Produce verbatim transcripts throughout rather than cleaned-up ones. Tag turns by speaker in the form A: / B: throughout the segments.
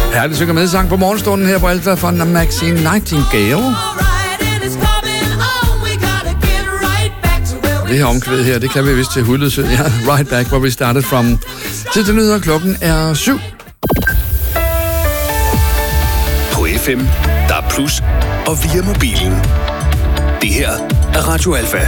A: Herlig synger medsang på morgenstunden her på Alfa fra Maxine Nightingale. Det her omkvæd her, det kan vi vist til hudløshed. Ja, right back, hvor vi started from. Til det nyder klokken er syv.
B: På F M, der er plus, og via mobilen. Det her er Radio Alfa.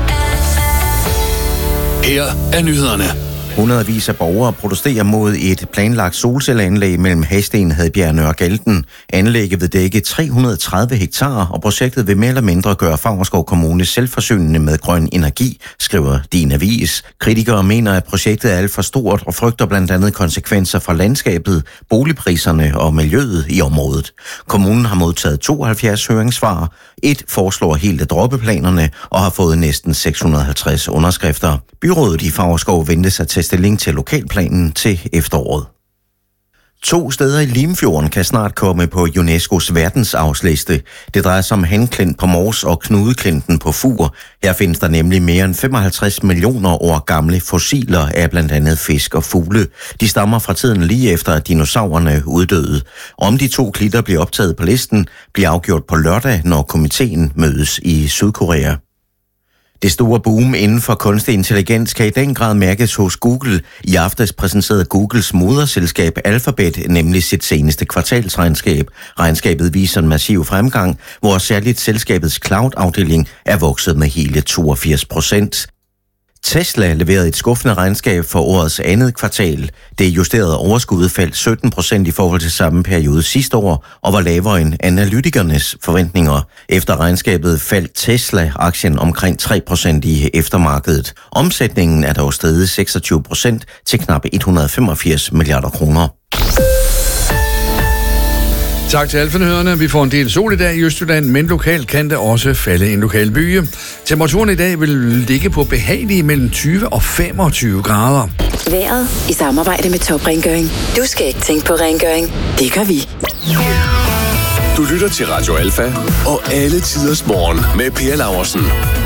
B: Her er nyhederne.
C: Hundredvis af borgere protesterer mod et planlagt solcelleanlæg mellem Hadsten, Hadbjerg og Galten. Anlægget vil dække tre hundrede og tredive hektar, og projektet vil mere eller mindre gøre Favrskov Kommune selvforsynende med grøn energi, skriver Din Avis. Kritikere mener, at projektet er alt for stort og frygter blandt andet konsekvenser for landskabet, boligpriserne og miljøet i området. Kommunen har modtaget tooghalvfjerds høringssvar. Et foreslår helt at droppe planerne og har fået næsten seks hundrede og halvtreds underskrifter. Byrådet i Favrskov ventes at tage stilling til lokalplanen til efteråret. To steder i Limfjorden kan snart komme på UNESCO's verdensarvsliste. Det drejer sig om Hanklint på Mors og Knudeklinten på Fur. Her findes der nemlig mere end femoghalvtreds millioner år gamle fossiler af blandt andet fisk og fugle. De stammer fra tiden lige efter, at dinosaurerne uddøde. Om de to klitter bliver optaget på listen, bliver afgjort på lørdag, når komiteen mødes i Sydkorea. Det store boom inden for kunstig intelligens kan i den grad mærkes hos Google. I aftes præsenterede Googles moderselskab Alphabet nemlig sit seneste kvartalsregnskab. Regnskabet viser en massiv fremgang, hvor særligt selskabets cloud-afdeling er vokset med hele toogfirs procent. Tesla leverede et skuffende regnskab for årets andet kvartal. Det justerede overskud faldt sytten procent i forhold til samme periode sidste år og var lavere end analytikernes forventninger. Efter regnskabet faldt Tesla-aktien omkring tre procent i eftermarkedet. Omsætningen er dog steget seksogtyve procent til knap et hundrede og femogfirs milliarder kroner.
A: Tak til Alfa-nyhederne. Vi får en del sol i dag i Østjylland, men lokalt kan det også falde en lokal byge. Temperaturen i dag vil ligge på behagelige mellem tyve og femogtyve grader.
D: Vejret i samarbejde med Top Rengøring. Du skal ikke tænke på rengøring. Det gør vi.
B: Du lytter til Radio Alfa og alle tiders morgen med Per Laursen.